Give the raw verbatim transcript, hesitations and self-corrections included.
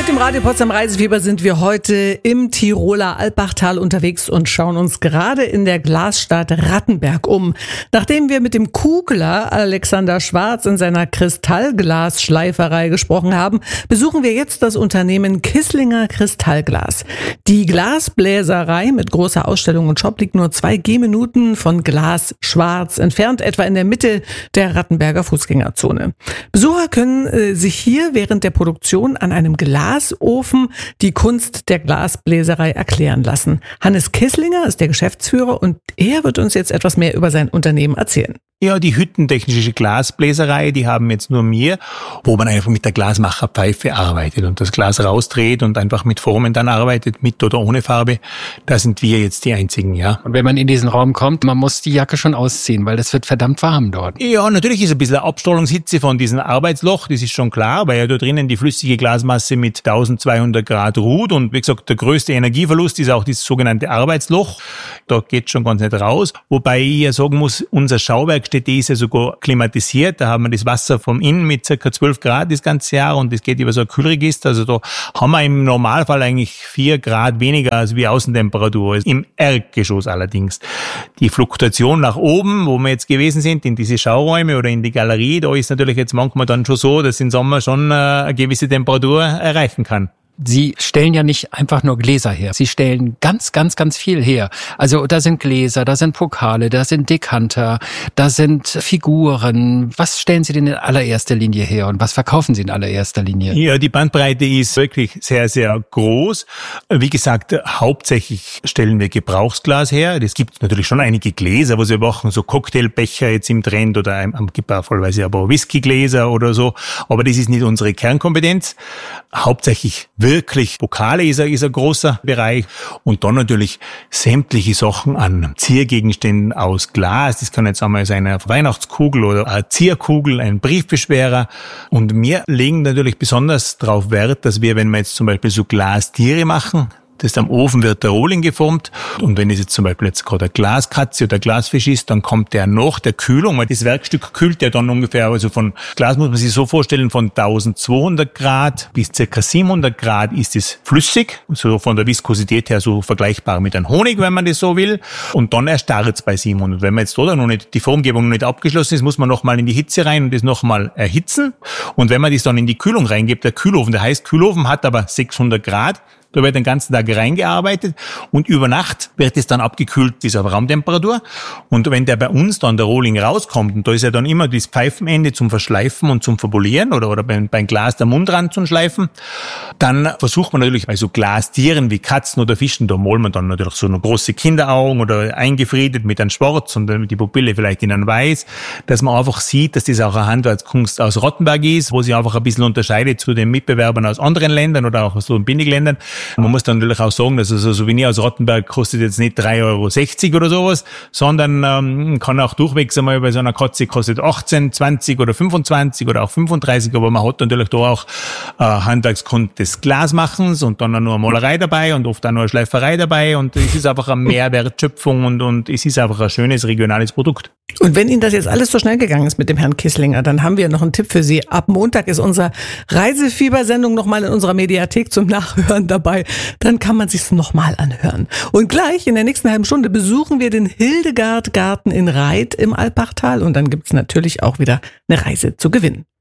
Mit dem Radio Potsdam Reisefieber sind wir heute im Tiroler Alpbachtal unterwegs und schauen uns gerade in der Glasstadt Rattenberg um. Nachdem wir mit dem Kugler Alexander Schwarz in seiner Kristallglasschleiferei gesprochen haben, besuchen wir jetzt das Unternehmen Kisslinger Kristallglas. Die Glasbläserei mit großer Ausstellung und Shop liegt nur zwei Gehminuten von Glas Schwarz entfernt, etwa in der Mitte der Rattenberger Fußgängerzone. Besucher können äh, sich hier während der Produktion an einem Glas Glasofen die Kunst der Glasbläserei erklären lassen. Hannes Kisslinger ist der Geschäftsführer und er wird uns jetzt etwas mehr über sein Unternehmen erzählen. Ja, die hüttentechnische Glasbläserei, die haben jetzt nur wir, wo man einfach mit der Glasmacherpfeife arbeitet und das Glas rausdreht und einfach mit Formen dann arbeitet, mit oder ohne Farbe. Da sind wir jetzt die Einzigen, ja. Und wenn man in diesen Raum kommt, man muss die Jacke schon ausziehen, weil das wird verdammt warm dort. Ja, natürlich ist ein bisschen Abstrahlungshitze von diesem Arbeitsloch, das ist schon klar, weil ja da drinnen die flüssige Glasmasse mit eintausendzweihundert Grad ruht und wie gesagt, der größte Energieverlust ist auch das sogenannte Arbeitsloch. Da geht schon ganz nicht raus. Wobei ich ja sagen muss, unser Schauwerk die ist ja sogar klimatisiert, da haben wir das Wasser vom Innen mit ca. zwölf Grad das ganze Jahr und das geht über so ein Kühlregister, also da haben wir im Normalfall eigentlich vier Grad weniger als wie Außentemperatur, im Erdgeschoss allerdings. Die Fluktuation nach oben, wo wir jetzt gewesen sind, in diese Schauräume oder in die Galerie, da ist natürlich jetzt manchmal dann schon so, dass im Sommer schon eine gewisse Temperatur erreichen kann. Sie stellen ja nicht einfach nur Gläser her. Sie stellen ganz, ganz, ganz viel her. Also da sind Gläser, da sind Pokale, da sind Dekanter, da sind Figuren. Was stellen Sie denn in allererster Linie her und was verkaufen Sie in allererster Linie? Ja, die Bandbreite ist wirklich sehr, sehr groß. Wie gesagt, hauptsächlich stellen wir Gebrauchsglas her. Es gibt natürlich schon einige Gläser, was wir machen, so Cocktailbecher jetzt im Trend oder am vollweise aber Whiskygläser oder so. Aber das ist nicht unsere Kernkompetenz. Hauptsächlich wirklich Pokale ist ein, ist ein großer Bereich und dann natürlich sämtliche Sachen an Ziergegenständen aus Glas. Das kann jetzt einmal sein eine Weihnachtskugel oder eine Zierkugel, ein Briefbeschwerer. Und wir legen natürlich besonders darauf Wert, dass wir, wenn wir jetzt zum Beispiel so Glastiere machen, das am Ofen wird der Rohling geformt und wenn es jetzt zum Beispiel jetzt gerade eine Glaskatze oder ein Glasfisch ist, dann kommt der nach der Kühlung, weil das Werkstück kühlt ja dann ungefähr, also von Glas muss man sich so vorstellen, von eintausendzweihundert Grad bis ca. siebenhundert Grad ist es flüssig, so von der Viskosität her so vergleichbar mit einem Honig, wenn man das so will, und dann erstarrt es bei siebenhundert. Wenn man jetzt da noch nicht, die Formgebung noch nicht abgeschlossen ist, muss man nochmal in die Hitze rein und das nochmal erhitzen und wenn man das dann in die Kühlung reingibt, der Kühlofen, der heißt Kühlofen hat aber sechshundert Grad, da wird den ganzen Tag reingearbeitet und über Nacht wird es dann abgekühlt bis auf Raumtemperatur. Und wenn der bei uns dann der Rohling rauskommt, und da ist ja dann immer das Pfeifenende zum Verschleifen und zum Verpolieren oder, oder beim, beim Glas der Mundrand zum Schleifen, dann versucht man natürlich bei so Glastieren wie Katzen oder Fischen, da malt man dann natürlich so eine große Kinderaugen oder eingefriedet mit einem Schwarz und die Pupille vielleicht in einem Weiß, dass man einfach sieht, dass das auch eine Handwerkskunst aus Rottenberg ist, wo sich einfach ein bisschen unterscheidet zu den Mitbewerbern aus anderen Ländern oder auch aus so Billigländern. Man muss dann natürlich auch sagen, dass also so ein Souvenir aus Rottenberg kostet jetzt nicht drei Euro sechzig oder sowas, sondern ähm, kann auch durchwegs einmal bei so einer Katze kostet achtzehn, zwanzig oder fünfundzwanzig oder auch fünfunddreißig, aber man hat natürlich da auch äh, Handwerkskunst des Glasmachens und dann auch noch eine Malerei dabei und oft auch noch eine Schleiferei dabei und es ist einfach eine Mehrwertschöpfung und, und es ist einfach ein schönes regionales Produkt. Und wenn Ihnen das jetzt alles so schnell gegangen ist mit dem Herrn Kisslinger, dann haben wir noch einen Tipp für Sie. Ab Montag ist unsere Reisefiebersendung nochmal in unserer Mediathek zum Nachhören dabei. Dann kann man sich's nochmal anhören. Und gleich in der nächsten halben Stunde besuchen wir den Hildegard-Garten in Reith im Alpbachtal und dann gibt's natürlich auch wieder eine Reise zu gewinnen.